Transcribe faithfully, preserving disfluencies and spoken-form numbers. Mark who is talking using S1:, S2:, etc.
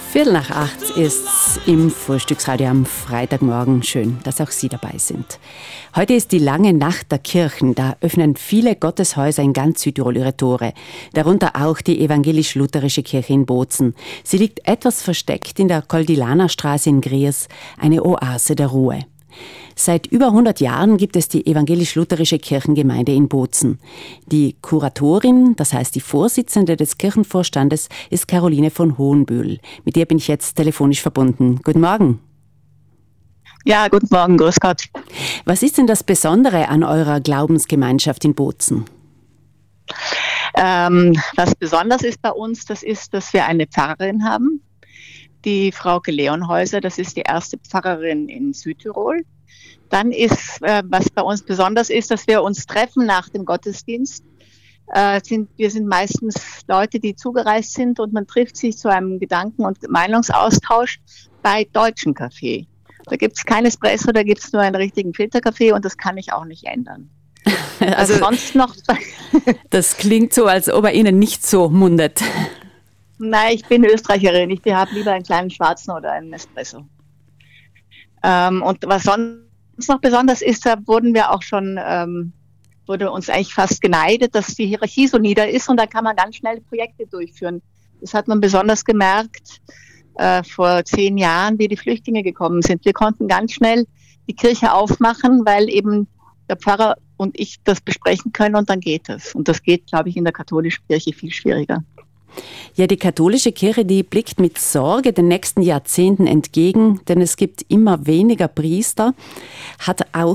S1: Viertel nach acht ist's im Frühstücksradio am Freitagmorgen. Schön, dass auch Sie dabei sind. Heute ist die lange Nacht der Kirchen. Da öffnen viele Gotteshäuser in ganz Südtirol ihre Tore. Darunter auch die evangelisch-lutherische Kirche in Bozen. Sie liegt etwas versteckt in der Koldilana-Straße in Griers, eine Oase der Ruhe. Seit über hundert Jahren gibt es die evangelisch-lutherische Kirchengemeinde in Bozen. Die Kuratorin, das heißt die Vorsitzende des Kirchenvorstandes, ist Caroline von Hohenbühl. Mit ihr bin ich jetzt telefonisch verbunden. Guten Morgen.
S2: Ja, guten Morgen, grüß Gott.
S1: Was ist denn das Besondere an eurer Glaubensgemeinschaft in Bozen?
S2: Ähm, was besonders ist bei uns, das ist, dass wir eine Pfarrerin haben, die Frauke Leonhäuser. Das ist die erste Pfarrerin in Südtirol. Dann ist, äh, was bei uns besonders ist, dass wir uns treffen nach dem Gottesdienst. Äh, sind, wir sind meistens Leute, die zugereist sind, und man trifft sich zu einem Gedanken- und Meinungsaustausch bei Deutschen Kaffee. Da gibt es kein Espresso, da gibt es nur einen richtigen Filterkaffee, und das kann ich auch nicht ändern.
S1: Also,
S2: also sonst noch.
S1: Das klingt so, als ob er Ihnen nicht so mundet.
S2: Nein, ich bin Österreicherin. Ich habe lieber einen kleinen schwarzen oder einen Espresso. Ähm, und was sonst noch besonders ist, da wurden wir auch schon, ähm, wurde uns eigentlich fast geneidet, dass die Hierarchie so nieder ist, und da kann man ganz schnell Projekte durchführen. Das hat man besonders gemerkt äh, vor zehn Jahren, wie die Flüchtlinge gekommen sind. Wir konnten ganz schnell die Kirche aufmachen, weil eben der Pfarrer und ich das besprechen können, und dann geht es. Und das geht, glaube ich, in der katholischen Kirche viel schwieriger.
S1: Ja, die katholische Kirche, die blickt mit Sorge den nächsten Jahrzehnten entgegen, denn es gibt immer weniger Priester, hat auch